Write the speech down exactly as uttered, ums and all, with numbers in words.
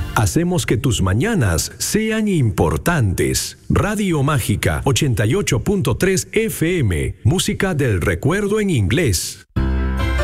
Hacemos que tus mañanas sean importantes. Radio Mágica ochenta y ocho punto tres F M. Música del recuerdo en inglés.